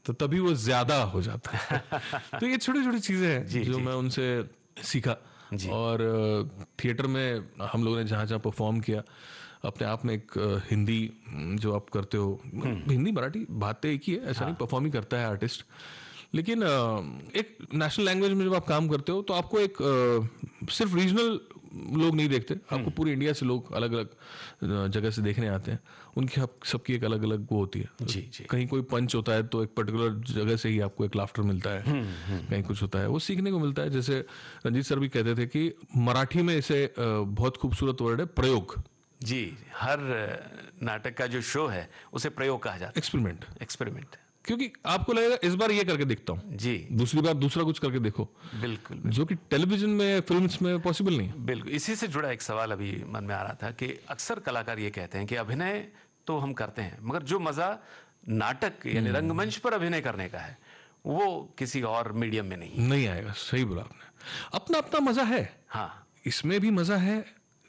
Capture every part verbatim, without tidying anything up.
तो तभी वो ज्यादा हो जाता है। तो ये छोटी छोटी चीजें हैं जी, जो जी। मैं उनसे सीखा। जी। और थिएटर में हम लोगों ने जहाँ जहाँ परफॉर्म किया, अपने आप में एक अ, हिंदी अम, जो आप करते हो, हिंदी मराठी बातें एक ही है, ऐसा नहीं परफॉर्म ही करता है आर्टिस्ट, लेकिन अ, एक नेशनल लैंग्वेज में जब आप काम करते हो तो आपको एक अ, सिर्फ रीजनल लोग नहीं देखते, आपको पूरी इंडिया से लोग अलग अलग जगह से देखने आते हैं। उनकी हब- सबकी एक अलग अलग वो होती है। जी, जी। कहीं कोई पंच होता है तो एक पर्टिकुलर जगह से ही आपको एक लाफ्टर मिलता है, कहीं कुछ होता है वो सीखने को मिलता है। जैसे रंजीत सर भी कहते थे कि मराठी में इसे अ, बहुत खूबसूरत वर्ड है प्रयोग, जी, हर नाटक का जो शो है उसे प्रयोग कहा जाता एक्सपेरिमेंट। है, एक्सपेरिमेंट। क्योंकि आपको लगेगा इस बार ये करके देखता हूँ, जी, दूसरी बार दूसरा कुछ करके देखो, बिल्कुल जो कि टेलीविजन में फिल्म्स में पॉसिबल नहीं है। बिल्कुल। इसी से जुड़ा एक सवाल अभी मन में आ रहा था कि अक्सर कलाकार ये कहते हैं कि अभिनय तो हम करते हैं, मगर जो मजा नाटक यानी रंगमंच पर अभिनय करने का है वो किसी और मीडियम में नहीं। नहीं आएगा। सही बोला आपने, अपना अपना मजा है, हाँ, इसमें भी मजा है,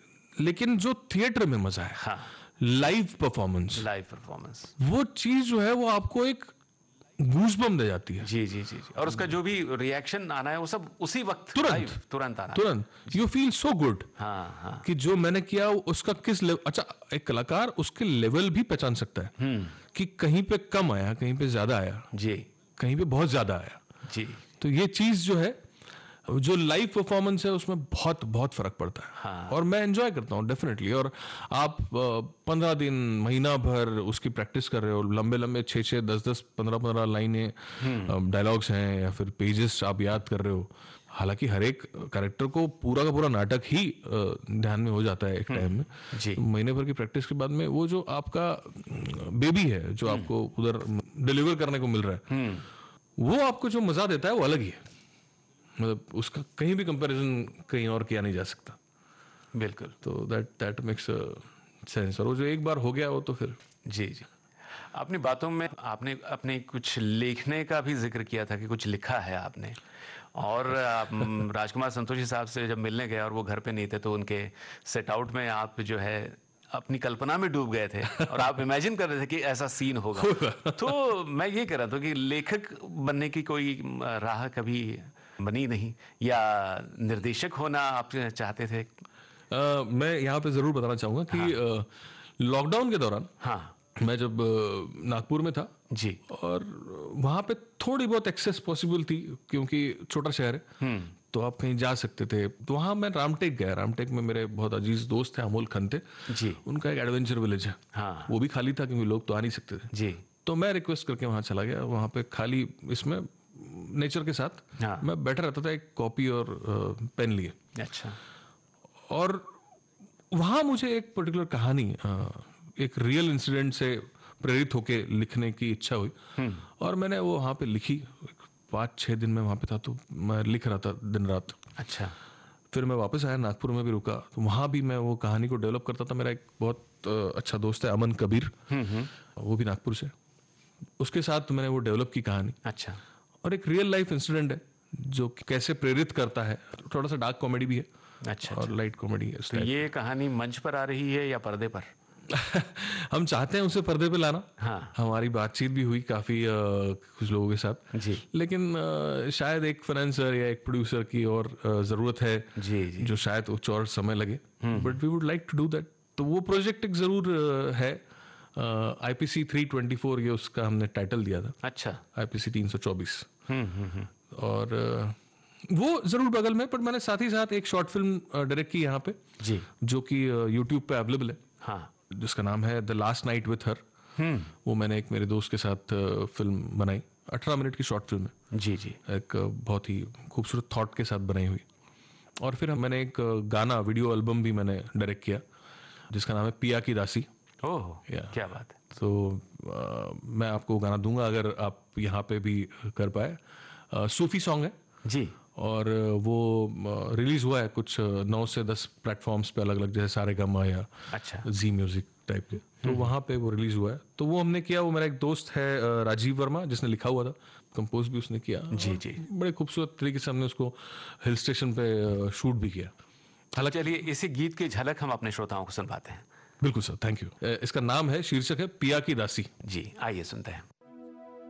लेकिन जो थिएटर में मजा है, हाँ, लाइव परफॉर्मेंस, लाइव परफॉर्मेंस। वो चीज जो है वो आपको एक गूजबम्प दे जाती है। जी, जी, जी, जी। और उसका जो भी रिएक्शन आना है वो सब उसी वक्त तुरंत लाइव तुरंत आना है। तुरंत यू फील सो गुड हाँ, हाँ, कि जो मैंने किया उसका किस लेवल। अच्छा, एक कलाकार उसके लेवल भी पहचान सकता है कि कहीं पे कम आया, कहीं पे ज्यादा आया, जी, कहीं पे बहुत ज्यादा आया। जी, तो ये चीज जो है, जो लाइव परफॉर्मेंस है उसमें बहुत बहुत फर्क पड़ता है। हाँ। और मैं एंजॉय करता हूँ डेफिनेटली। और आप पंद्रह दिन महीना भर उसकी प्रैक्टिस कर रहे हो, लंबे लंबे छः छः दस दस पंद्रह पंद्रह लाइनें डायलॉग्स हैं या फिर पेजेस आप याद कर रहे हो। हालांकि हर एक कैरेक्टर को पूरा का पूरा नाटक ही अ, ध्यान में हो जाता है एक टाइम में। जी। तो महीने भर की प्रैक्टिस के बाद में वो जो आपका बेबी है जो आपको उधर डिलीवर करने को मिल रहा है, वो आपको जो मजा देता है वो अलग ही है। मतलब उसका कहीं भी कंपैरिजन कहीं और किया नहीं जा सकता। बिल्कुल। तो दैट दैट मेक्स सेंस। और वो जो एक बार हो गया वो तो फिर। जी, जी। अपनी बातों में आपने अपने कुछ लिखने का भी जिक्र किया था कि कुछ लिखा है आपने। और आप, म, राजकुमार संतोषी साहब से जब मिलने गए और वो घर पे नहीं थे तो उनके सेट आउट में आप जो है अपनी कल्पना में डूब गए थे और आप इमेजिन कर रहे थे कि ऐसा सीन होगा। तो मैं ये कह रहा था कि लेखक बनने की कोई राह कभी बनी नहीं, या निर्देशक होना आप चाहते थे? uh, मैं यहाँ पे जरूर बताना चाहूंगा कि लॉकडाउन हाँ. के दौरान हाँ, मैं जब नागपुर में था जी, और वहां पे थोड़ी बहुत एक्सेस पॉसिबल थी क्योंकि छोटा शहर है तो आप कहीं जा सकते थे। तो वहां मैं रामटेक गया। रामटेक में मेरे बहुत अजीज दोस्त थे अमोल खंते जी, उनका एक एडवेंचर विलेज है। हाँ, वो भी खाली था क्योंकि लोग तो आ नहीं सकते थे। जी, तो मैं रिक्वेस्ट करके वहां चला गया। वहां पे खाली इसमें नेचर के साथ हाँ, मैं बैठा रहता था एक कॉपी और पेन लिए। अच्छा, और वहां मुझे एक पर्टिकुलर कहानी एक रियल इंसिडेंट से प्रेरित होके लिखने की इच्छा हुई और मैंने वो वहां पे लिखी। पाँच छः दिन में वहां पे था तो मैं लिख रहा था दिन रात। अच्छा, फिर मैं वापस आया, नागपुर में भी रुका तो वहां भी मैं वो कहानी को डेवलप करता था। मेरा एक बहुत अच्छा दोस्त है अमन कबीर, वो भी नागपुर से, उसके साथ मैंने वो डेवलप की कहानी। अच्छा, और एक रियल लाइफ इंसिडेंट है जो कैसे प्रेरित करता है। थोड़ा सा डार्क कॉमेडी भी है अच्छा, और लाइट कॉमेडी है। तो ये कहानी मंच पर आ रही है या पर्दे पर? हम चाहते हैं उसे पर्दे पे लाना। हाँ, हमारी बातचीत भी हुई काफी आ, कुछ लोगों के साथ जी, लेकिन आ, शायद एक फाइनेंसर या एक प्रोड्यूसर की और आ, जरूरत है जी, जी, जो शायद कुछ और समय लगे, but we would like to do that. तो वो प्रोजेक्ट एक जरूर आ, है। आईपीसी थ्री ट्वेंटी फोर ये उसका हमने टाइटल दिया था। अच्छा, आईपीसी तीन सौ चौबीस। हम्म, हम्म, हम्म, और आ, वो जरूर बगल में। पर मैंने साथ ही साथ एक शॉर्ट फिल्म डायरेक्ट की यहाँ पे जी, जो कि यूट्यूब पे अवेलेबल है, हाँ, जिसका नाम है the last night with her. वो मैंने एक मेरे दोस्त के साथ फिल्म बनाई, अठारह मिनट की शॉर्ट फिल्म है। जी, जी, एक बहुत ही खूबसूरत थॉट के साथ बनाई हुई। और फिर मैंने एक गाना वीडियो एल्बम भी मैंने डायरेक्ट किया जिसका नाम है पिया की दासी। ओह, क्या बात है। तो आ, मैं आपको गाना दूंगा अगर आप यहाँ पे भी कर पाए। आ, सूफी सॉन्ग है जी, और वो रिलीज हुआ है कुछ नौ से दस प्लेटफॉर्म्स पे अलग अलग, जैसे सारे गामा या अच्छा, जी म्यूजिक टाइप के। तो वहां पे वो रिलीज हुआ है। तो वो हमने किया। वो मेरा एक दोस्त है राजीव वर्मा जिसने लिखा हुआ था, कंपोज भी उसने किया। जी, जी, बड़े खूबसूरत तरीके से हमने उसको हिल स्टेशन पे शूट भी किया। हालांकि चलिए इसी गीत की झलक हम अपने श्रोताओं को सुनवाते हैं। बिल्कुल सर, थैंक यू। इसका नाम है, शीर्षक है पिया की दासी। जी, आइए सुनते हैं।